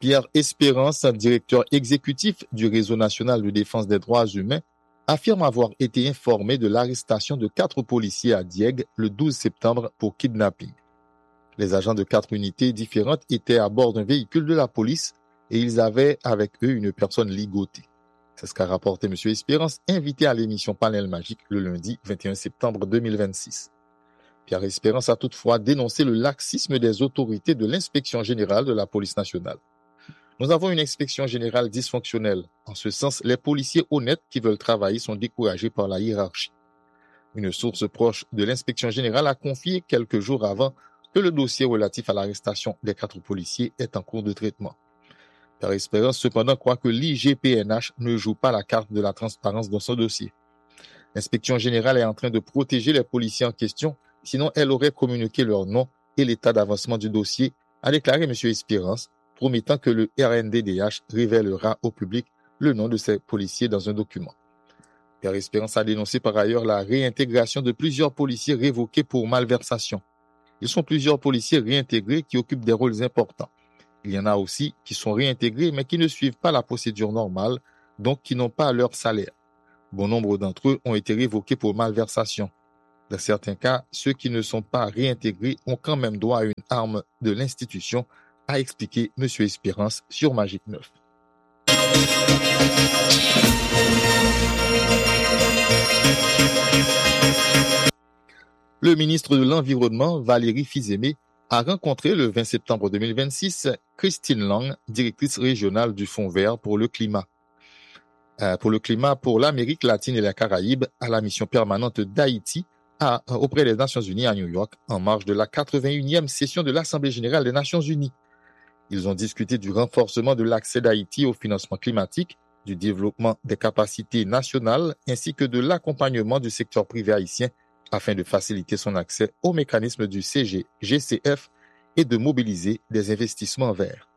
Pierre Espérance, directeur exécutif du Réseau national de défense des droits humains, affirme avoir été informé de l'arrestation de 4 policiers à Dieppe le 12 septembre pour kidnapping. Les agents de 4 unités différentes étaient à bord d'un véhicule de la police et ils avaient avec eux une personne ligotée. C'est ce qu'a rapporté M. Espérance, invité à l'émission Panel Magique le lundi 21 septembre 2026. Pierre Espérance a toutefois dénoncé le laxisme des autorités de l'inspection générale de la police nationale. Nous avons une inspection générale dysfonctionnelle. En ce sens, les policiers honnêtes qui veulent travailler sont découragés par la hiérarchie. Une source proche de l'inspection générale a confié quelques jours avant que le dossier relatif à l'arrestation des 4 policiers est en cours de traitement. Pierre Espérance, cependant, croit que l'IGPNH ne joue pas la carte de la transparence dans son dossier. L'inspection générale est en train de protéger les policiers en question, sinon elle aurait communiqué leur nom et l'état d'avancement du dossier, a déclaré M. Espérance, promettant que le RNDDH révélera au public le nom de ces policiers dans un document. Pierre Espérance a dénoncé par ailleurs la réintégration de plusieurs policiers révoqués pour malversation. Ils sont plusieurs policiers réintégrés qui occupent des rôles importants. Il y en a aussi qui sont réintégrés mais qui ne suivent pas la procédure normale, donc qui n'ont pas leur salaire. Bon nombre d'entre eux ont été révoqués pour malversation. Dans certains cas, ceux qui ne sont pas réintégrés ont quand même droit à une arme de l'institution, a expliqué M. Espérance sur Magique 9. Le ministre de l'Environnement, Valérie Fils-Aimé, a rencontré le 20 septembre 2026 Christine Lang, directrice régionale du Fonds vert pour le climat. Pour l'Amérique latine et la Caraïbe, à la mission permanente d'Haïti auprès des Nations Unies à New York, en marge de la 81e session de l'Assemblée générale des Nations Unies. Ils ont discuté du renforcement de l'accès d'Haïti au financement climatique, du développement des capacités nationales ainsi que de l'accompagnement du secteur privé haïtien afin de faciliter son accès aux mécanismes du GCF et de mobiliser des investissements verts.